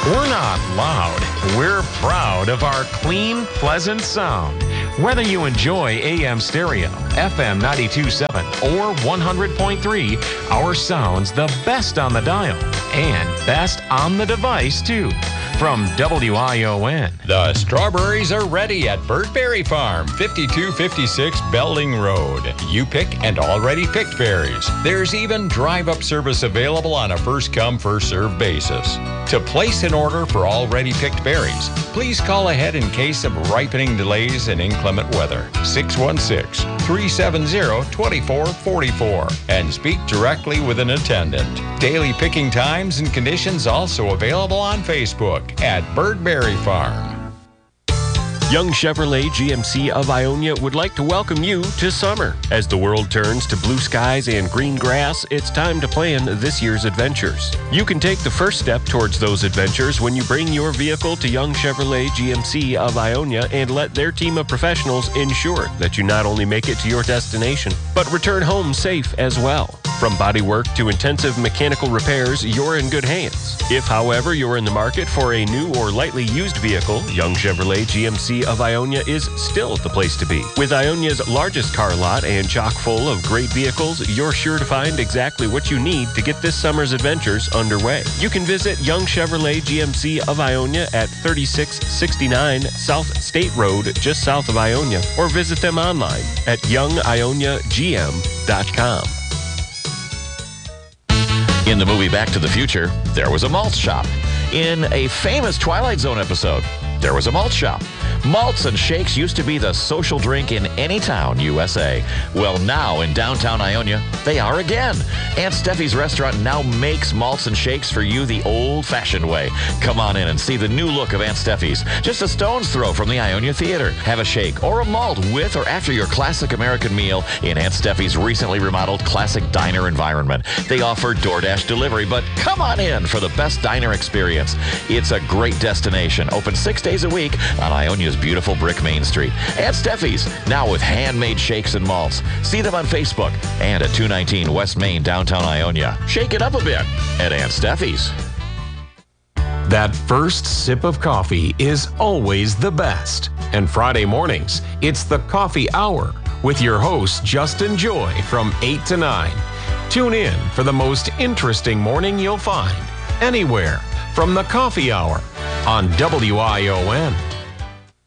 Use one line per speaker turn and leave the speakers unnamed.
We're not loud. We're proud of our clean, pleasant sound. Whether you enjoy AM stereo, FM 92.7, or 100.3, our sound's the best on the dial and best on the device, too. From WION.
The strawberries are ready at Birdberry Farm, 5256 Belding Road. You pick and already picked berries. There's even drive-up service available on a first-come, first-served basis. To place an order for already picked berries, please call ahead in case of ripening delays and inclement weather. 616-370-2444 and speak directly with an attendant. Daily picking times and conditions also available on Facebook at Birdberry Farm.
Young Chevrolet GMC of Ionia would like to welcome you to summer. As the world turns to blue skies and green grass, it's time to plan this year's adventures. You can take the first step towards those adventures when you bring your vehicle to Young Chevrolet GMC of Ionia and let their team of professionals ensure that you not only make it to your destination, but return home safe as well. From bodywork to intensive mechanical repairs, you're in good hands. If, however, you're in the market for a new or lightly used vehicle, Young Chevrolet GMC of Ionia is still the place to be. With Ionia's largest car lot and chock full of great vehicles, you're sure to find exactly what you need to get this summer's adventures underway. You can visit Young Chevrolet GMC of Ionia at 3669 South State Road, just south of Ionia, or visit them online at youngioniagm.com.
In the movie Back to the Future, there was a malt shop. In a famous Twilight Zone episode, there was a malt shop. Malts and shakes used to be the social drink in any town, USA. Well, now in downtown Ionia, they are again. Aunt Steffi's restaurant now makes malts and shakes for you the old-fashioned way. Come on in and see the new look of Aunt Steffi's. Just a stone's throw from the Ionia Theater. Have a shake or a malt with or after your classic American meal in Aunt Steffi's recently remodeled classic diner environment. They offer DoorDash delivery, but come on in for the best diner experience. It's a great destination, open 6 days a week on Ionia's beautiful brick Main Street. Aunt Steffi's, now with handmade shakes and malts. See them on Facebook and at 219 West Main, downtown Ionia. Shake it up a bit at Aunt Steffi's.
That first sip of coffee is always the best. And Friday mornings, it's the Coffee Hour with your host, Justin Joy, from 8 to 9. Tune in for the most interesting morning you'll find anywhere from the Coffee Hour on WION.